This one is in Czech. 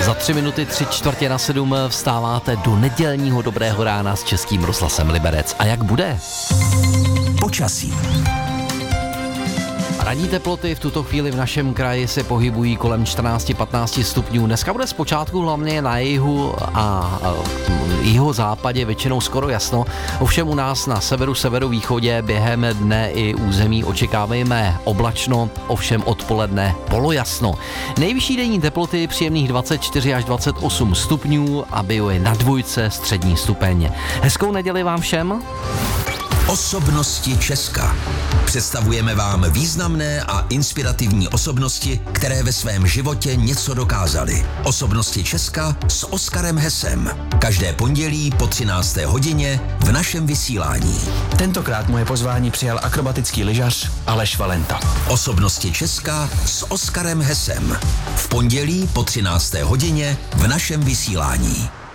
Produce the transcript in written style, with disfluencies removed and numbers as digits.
Za 3 minuty 3:45 vstáváte do nedělního dobrého rána s Českým rozhlasem Liberec. A jak bude? Počasí. Ranní teploty v tuto chvíli v našem kraji se pohybují kolem 14-15 stupňů. Dneska bude zpočátku hlavně na jihu a jihozápadě většinou skoro jasno. Ovšem u nás na severu, severovýchodě během dne i území očekáváme oblačno, ovšem odpoledne polojasno. Nejvyšší denní teploty příjemných 24 až 28 stupňů a je na dvojce střední stupeň. Hezkou neděli vám všem. Osobnosti Česka. Představujeme vám významné a inspirativní osobnosti, které ve svém životě něco dokázaly. Osobnosti Česka s Oskarem Hesem. Každé pondělí po 13. hodině v našem vysílání. Tentokrát moje pozvání přijal akrobatický lyžař Aleš Valenta. Osobnosti Česka s Oskarem Hesem. V pondělí po 13. hodině v našem vysílání.